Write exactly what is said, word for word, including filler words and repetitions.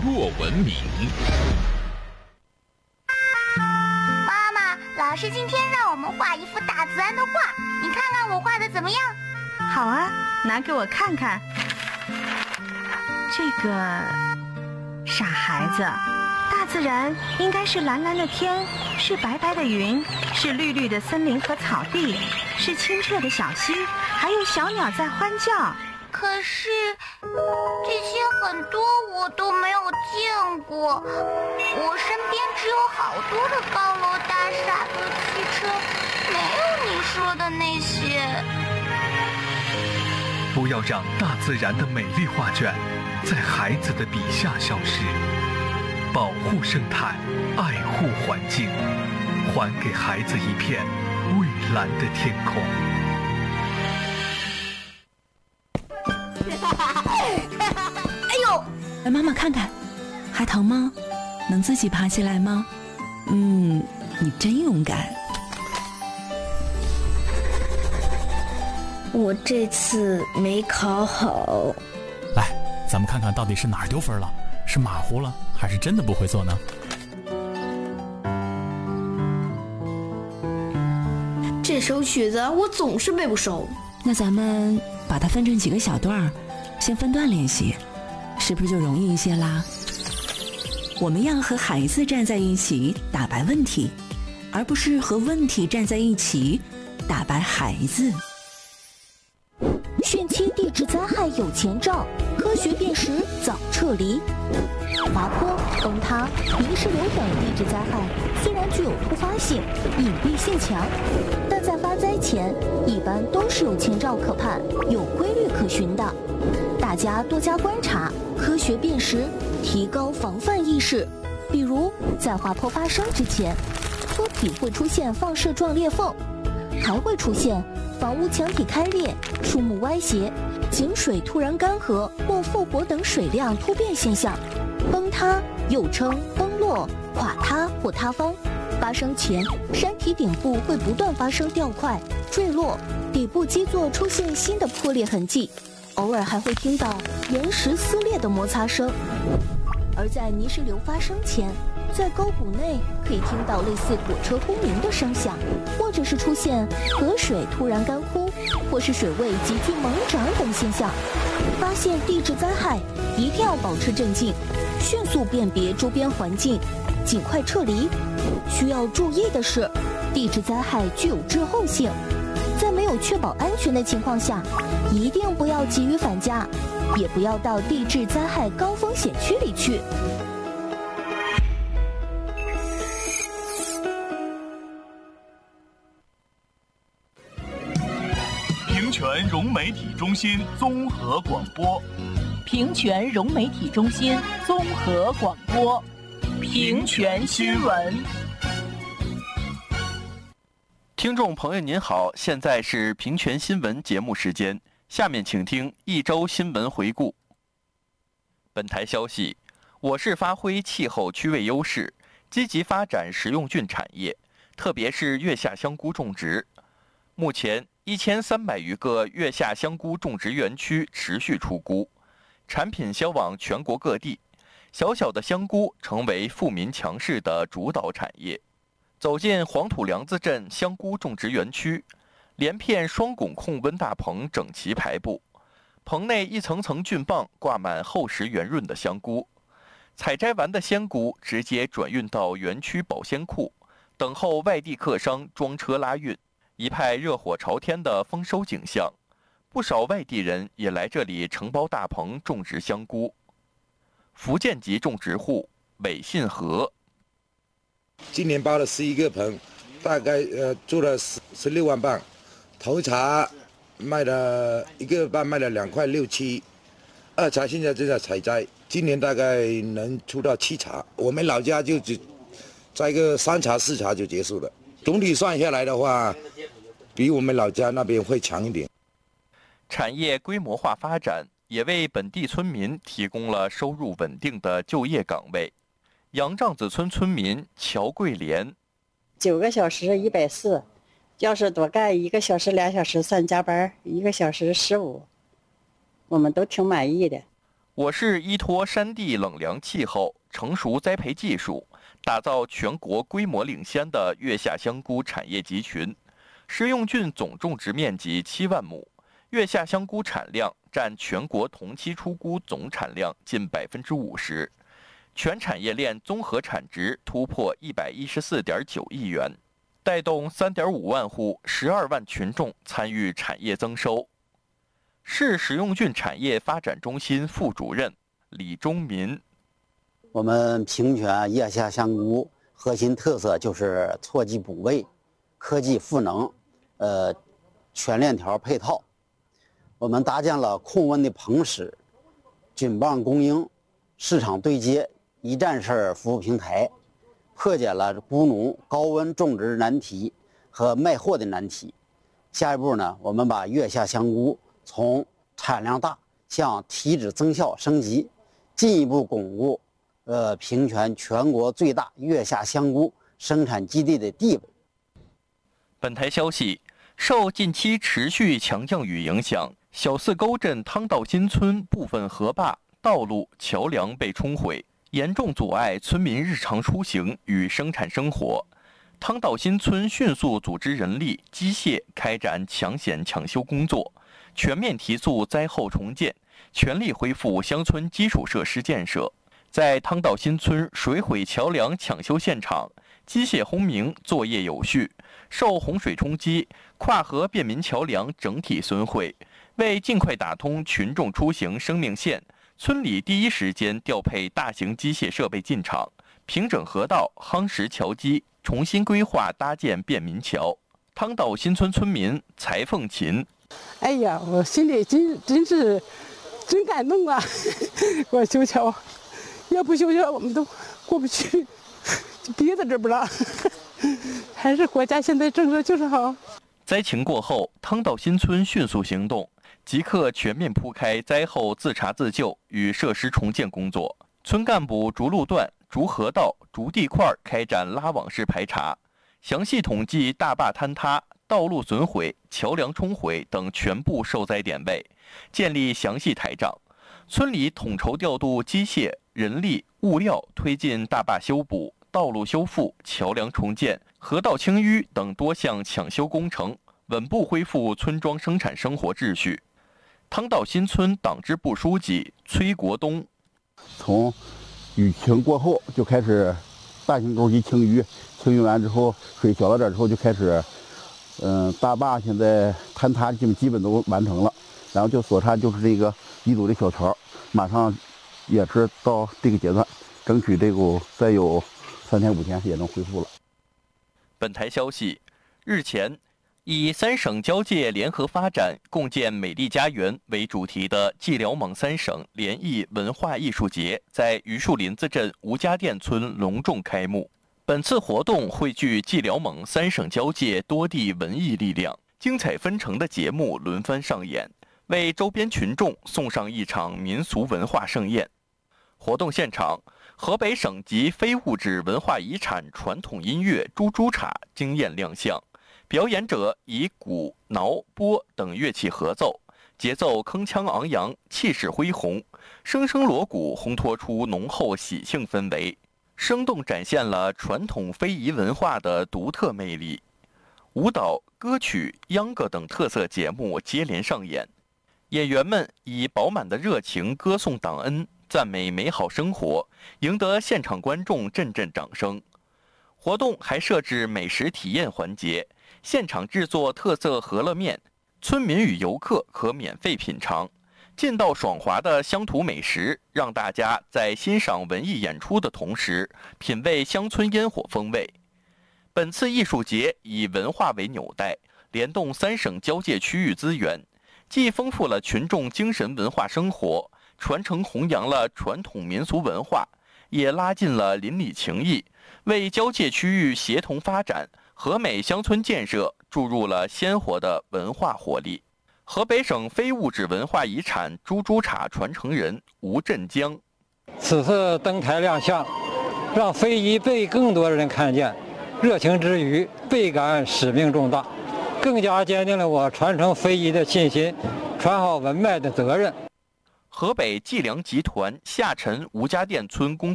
若文明。 妈妈，老师今天让我们画一幅大自然的画，你看看我画的怎么样？ 好啊，拿给我看看。这个傻孩子，大自然应该是蓝蓝的天，是白白的云，是绿绿的森林和草地，是清澈的小溪，还有小鸟在欢叫。 可是这些很多我都没有见过，我身边只有好多的高楼大厦和汽车，没有你说的那些。 不要让大自然的美丽画卷在孩子的笔下消失，保护生态，爱护环境，还给孩子一片蔚蓝的天空。 哎呦！来，妈妈看看，还疼吗？能自己爬起来吗？嗯，你真勇敢。 我这次没考好。 来，咱们看看到底是哪儿丢分了，是马虎了，还是真的不会做呢？ 这首曲子我总是背不熟。 那咱们把它分成几个小段，先分段练习，是不是就容易一些啦？我们要和孩子站在一起打败问题，而不是和问题站在一起打败孩子。 汛期地质灾害有前兆，科学辨识早撤离。滑坡、崩塌、泥石流等地质灾害虽然具有突发性、隐蔽性强，但在发灾前一般都是有前兆可盼、有规律可循的。大家多加观察，科学辨识，提高防范意识。比如在滑坡发生之前，坡体会出现放射状裂缝，还会出现房屋墙体开裂、树木歪斜、井水突然干涸或复活等水量突变现象。崩塌又称崩落、垮塌或塌方，发生前山体顶部会不断发生掉块、坠落，底部基座出现新的破裂痕迹，偶尔还会听到岩石撕裂的摩擦声。而在泥石流发生前，在沟谷内可以听到类似火车轰鸣的声响，或者是出现河水突然干枯，或是水位急剧猛涨等现象。发现地质灾害，一定要保持镇静，迅速辨别周边环境，尽快撤离。需要注意的是，地质灾害具有滞后性，在没有确保安全的情况下，一定不要急于返家，也不要到地质灾害高风险区里去。 平泉融媒体中心综合广播， 平泉融媒体中心综合广播，平泉新闻。 听众朋友您好，现在是平泉新闻节目时间，下面请听一周新闻回顾。本台消息，我市发挥气候区位优势，积极发展食用菌产业，特别是月下香菇种植。目前一千三百余个月下香菇种植园区持续出菇，产品销往全国各地，小小的香菇成为富民强势的主导产业。走进黄土梁子镇香菇种植园区，连片双拱控温大棚整齐排布，棚内一层层菌棒挂满厚实圆润的香菇。采摘完的鲜菇直接转运到园区保鲜库，等候外地客商装车拉运，一派热火朝天的丰收景象。不少外地人也来这里承包大棚种植香菇。福建籍种植户韦信和， 今年包了十一个棚，大概呃做了十十六万磅，头茬卖了一个半卖了两块六七，二茬现在正在采摘，今年大概能出到七茬。我们老家就只摘个三茬四茬就结束了，总体算下来的话，比我们老家那边会强一点。 产业规模化发展也为本地村民提供了收入稳定的就业岗位。杨帐子村村民乔桂莲， 九个小时一百四，要是多干一个小时两小时算加班，一个小时十五，我们都挺满意的。 我市依托山地冷凉气候、成熟栽培技术，打造全国规模领先的月下香菇产业集群。食用菌总种植面积七万亩，月下香菇产量占全国同期出菇总产量近百分之五十，全产业链综合产值突破一百一十四点九亿元，带动三点五万户、十二万群众参与产业增收。市食用菌产业发展中心副主任李忠民： 我们平泉月下香菇核心特色就是错季补位、科技赋能，呃，全链条配套。我们搭建了控温的棚室、菌棒供应、市场对接一站式服务平台，破解了菇农高温种植难题和卖货的难题。下一步呢，我们把月下香菇从产量大向体脂增效升级，进一步巩固呃平泉全国最大月下香菇生产基地的地位。 本台消息，受近期持续强降雨影响，小四沟镇汤道新村部分河坝、道路、桥梁被冲毁，严重阻碍村民日常出行与生产生活。汤道新村迅速组织人力、机械开展抢险抢修工作，全面提速灾后重建，全力恢复乡村基础设施建设。在汤道新村水毁桥梁抢修现场，机械轰鸣作业有序，受洪水冲击，跨河便民桥梁整体损毁。为尽快打通群众出行生命线，村里第一时间调配大型机械设备进场，平整河道、夯实桥基，重新规划搭建便民桥。汤道新村村民柴凤琴： 哎呀，我心里真真是真感动啊！我修桥，要不修桥我们都过不去，就憋在这不了。还是国家现在政策就是好。 灾情过后，汤道新村迅速行动，即刻全面铺开灾后自查自救与设施重建工作。村干部逐路段、逐河道、逐地块开展拉网式排查，详细统计大坝坍塌、道路损毁、桥梁冲毁等全部受灾点位，建立详细台账。村里统筹调度机械、人力、物料，推进大坝修补、道路修复、桥梁重建、河道清淤等多项抢修工程，稳步恢复村庄生产生活秩序。汤道新村党支部书记崔国东： 从雨情过后就开始大型沟渠清淤，清淤完之后水小了点之后就开始，嗯、呃，大坝现在坍塌基本基本都完成了，然后就所差就是这个一组的小桥，马上也是到这个阶段，争取这个再有三天五天也能恢复了。 本台消息，日前，以三省交界联合发展、共建美丽家园为主题的蓟辽蒙三省联谊文化艺术节在榆树林子镇吴家店村隆重开幕。本次活动汇聚蓟辽蒙三省交界多地文艺力量，精彩纷呈的节目轮番上演，为周边群众送上一场民俗文化盛宴。活动现场，河北省级非物质文化遗产传统音乐猪猪茶惊艳亮相，表演者以鼓、铙、拨等乐器合奏，节奏铿锵昂扬，气势恢宏，声声锣鼓烘托出浓厚喜庆氛围，生动展现了传统非遗文化的独特魅力。舞蹈、歌曲、秧歌等特色节目接连上演，演员们以饱满的热情歌颂党恩，赞美美好生活，赢得现场观众阵阵掌声。活动还设置美食体验环节，现场制作特色饸饹面，村民与游客可免费品尝。劲道爽滑的乡土美食，让大家在欣赏文艺演出的同时，品味乡村烟火风味。本次艺术节以文化为纽带，联动三省交界区域资源，既丰富了群众精神文化生活，传承弘扬了传统民俗文化，也拉近了邻里情谊，为交界区域协同发展、和美乡村建设注入了鲜活的文化活力。河北省非物质文化遗产猪猪茶传承人吴振江： 此次登台亮相，让非遗被更多人看见，热情之余倍感使命重大，更加坚定了我传承非遗的信心，传好文脉的责任。 河北计量集团下沉吴家店村工